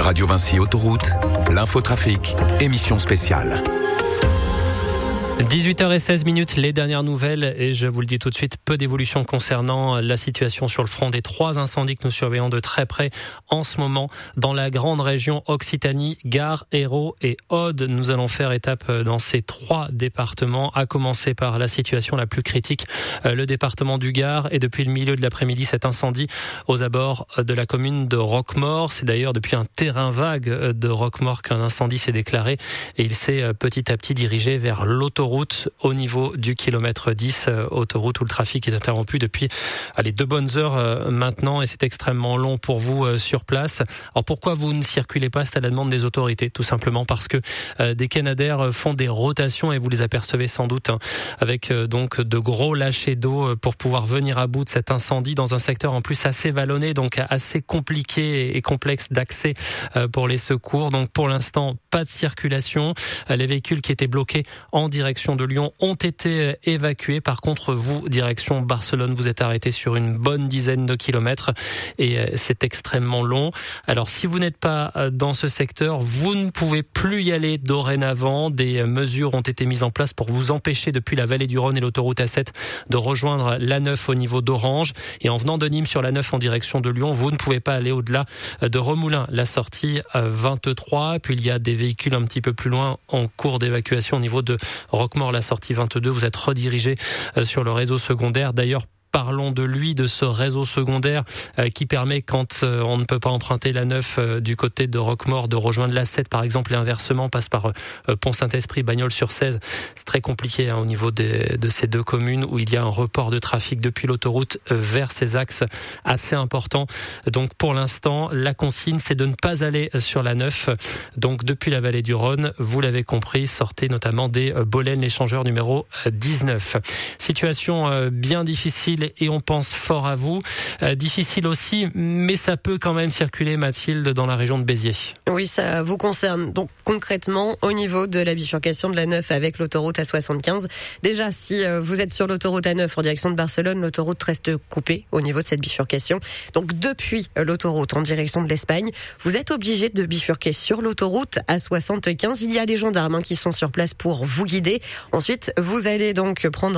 Radio Vinci Autoroute, l'infotrafic, émission spéciale. 18h16, les dernières nouvelles, et je vous le dis tout de suite, peu d'évolution concernant la situation sur le front des 3 incendies que nous surveillons de très près en ce moment dans la grande région Occitanie, Gard, Hérault et Aude. Nous allons faire étape dans ces 3 départements, à commencer par la situation la plus critique, le département du Gard, et depuis le milieu de l'après-midi, cet incendie aux abords de la commune de Roquemaure. C'est d'ailleurs depuis un terrain vague de Roquemaure qu'un incendie s'est déclaré, et il s'est petit à petit dirigé vers l'autoroute au niveau du kilomètre 10, autoroute où le trafic est interrompu depuis 2 bonnes heures maintenant, et c'est extrêmement long pour vous sur place. Alors pourquoi vous ne circulez pas? C'est à la demande des autorités, tout simplement parce que des Canadair font des rotations, et vous les apercevez sans doute, avec donc de gros lâchers d'eau pour pouvoir venir à bout de cet incendie dans un secteur en plus assez vallonné, donc assez compliqué et complexe d'accès pour les secours. Donc pour l'instant, pas de circulation. Les véhicules qui étaient bloqués en direction de Lyon ont été évacués. Par contre, vous, direction Barcelone, vous êtes arrêté sur une bonne dizaine de kilomètres, et c'est extrêmement long. Alors, si vous n'êtes pas dans ce secteur, vous ne pouvez plus y aller dorénavant. Des mesures ont été mises en place pour vous empêcher, depuis la vallée du Rhône et l'autoroute A7, de rejoindre l'A9 au niveau d'Orange. Et en venant de Nîmes sur l'A9 en direction de Lyon, vous ne pouvez pas aller au-delà de Remoulins, la sortie 23. Puis il y a des véhicules un petit peu plus loin en cours d'évacuation au niveau de Roquemaure, la sortie 22, vous êtes redirigé sur le réseau secondaire. D'ailleurs, parlons de lui, de ce réseau secondaire qui permet, quand on ne peut pas emprunter la 9 du côté de Roquemaure, de rejoindre la 7 par exemple, et inversement, passe par Pont-Saint-Esprit, Bagnols-sur-Cèze. C'est très compliqué au niveau de ces 2 communes où il y a un report de trafic depuis l'autoroute vers ces axes assez importants. Donc pour l'instant, la consigne, c'est de ne pas aller sur la 9. Donc depuis la vallée du Rhône, vous l'avez compris, sortez notamment des Bolènes, l'échangeur numéro 19. Situation bien difficile, et on pense fort à vous. Difficile aussi, mais ça peut quand même circuler, Mathilde, dans la région de Béziers. Oui, ça vous concerne. Donc concrètement, au niveau de la bifurcation de la 9 avec l'autoroute A75, déjà, si vous êtes sur l'autoroute A9 en direction de Barcelone, l'autoroute reste coupée au niveau de cette bifurcation. Donc depuis l'autoroute en direction de l'Espagne, vous êtes obligé de bifurquer sur l'autoroute A75. Il y a les gendarmes qui sont sur place pour vous guider. Ensuite, vous allez donc prendre